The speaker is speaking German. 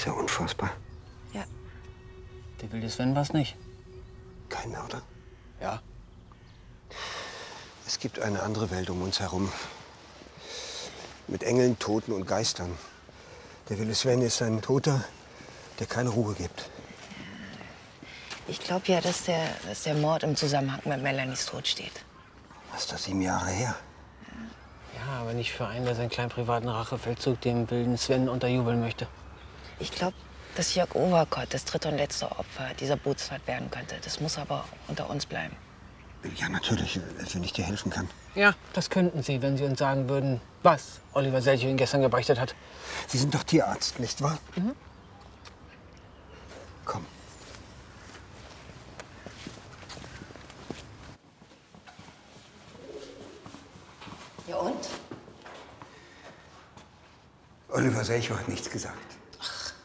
Ist ja unfassbar. Ja. Der wilde Sven war's nicht. Kein Mörder. Ja. Es gibt eine andere Welt um uns herum. Mit Engeln, Toten und Geistern. Der wilde Sven ist ein Toter, der keine Ruhe gibt. Ich glaube ja, dass der Mord im Zusammenhang mit Melanies Tod steht. Das ist doch 7 Jahre her. Ja, aber nicht für einen, der seinen kleinen privaten Rachefeldzug dem wilden Sven unterjubeln möchte. Ich glaube, dass Jörg Overkott das dritte und letzte Opfer dieser Bootsfahrt werden könnte. Das muss aber unter uns bleiben. Ja, natürlich, wenn ich dir helfen kann. Ja, das könnten Sie, wenn Sie uns sagen würden, was Oliver Selch Ihnen gestern gebeichtet hat. Sie sind doch Tierarzt, nicht wahr? Mhm. Komm. Ja und? Oliver Selchow hat nichts gesagt.